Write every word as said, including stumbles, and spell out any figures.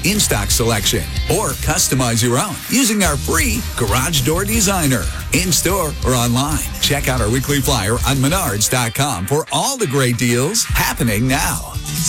in-stock selection, or customize your own using our free Garage Door Designer. In-store or online, check out our weekly flyer on menards dot com for all the great deals happening now.